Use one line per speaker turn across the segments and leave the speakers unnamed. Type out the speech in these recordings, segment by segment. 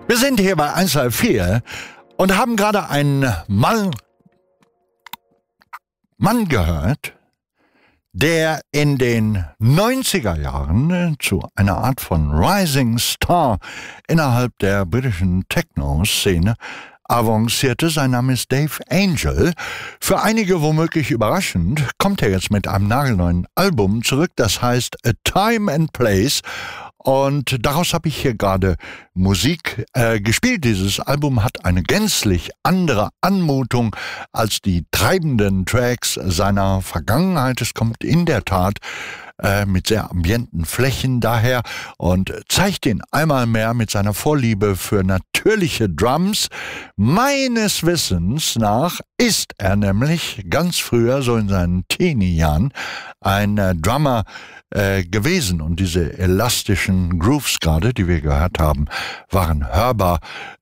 Wir sind hier bei 134 und haben gerade einen Mann gehört, der in den 90er Jahren zu einer Art von Rising Star innerhalb der britischen Techno-Szene avancierte. Sein Name ist Dave Angel. Für einige womöglich überraschend kommt er jetzt mit einem nagelneuen Album zurück, das heißt A Time and Place. Und daraus habe ich hier gerade Musik gespielt. Dieses Album hat eine gänzlich andere Anmutung als die treibenden Tracks seiner Vergangenheit. Es kommt in der Tat mit sehr ambienten Flächen daher und zeigt ihn einmal mehr mit seiner Vorliebe für natürliche Drums. Meines Wissens nach ist er nämlich ganz früher, so in seinen Teenie-Jahren, ein Drummer gewesen. Und diese elastischen Grooves gerade, die wir gehört haben, waren hörbar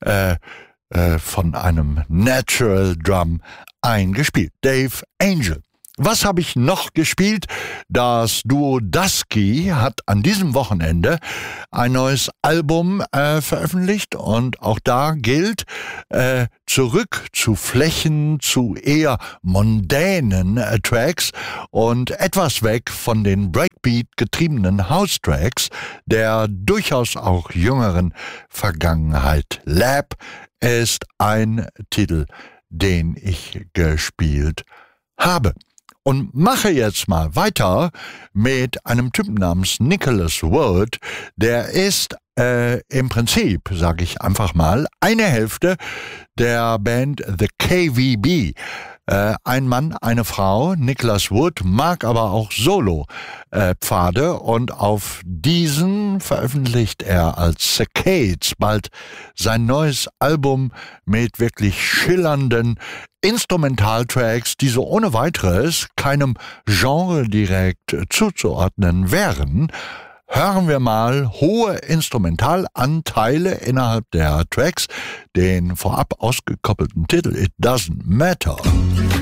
von einem Natural Drum eingespielt. Dave Angel. Was habe ich noch gespielt? Das Duo Dusky hat an diesem Wochenende ein neues Album veröffentlicht und auch da gilt, zurück zu Flächen, zu eher mondänen Tracks und etwas weg von den Breakbeat-getriebenen House-Tracks der durchaus auch jüngeren Vergangenheit. Lab ist ein Titel, den ich gespielt habe. Und mache jetzt mal weiter mit einem Typen namens Nicholas Wood. Der ist im Prinzip, sage ich einfach mal, eine Hälfte der Band The KVB. Ein Mann, eine Frau. Nicholas Wood mag aber auch Solo-Pfade und auf diesen veröffentlicht er als Saccades bald sein neues Album mit wirklich schillernden Instrumentaltracks, die so ohne weiteres keinem Genre direkt zuzuordnen wären. Hören wir mal hohe Instrumentalanteile innerhalb der Tracks, den vorab ausgekoppelten Titel It Doesn't Matter.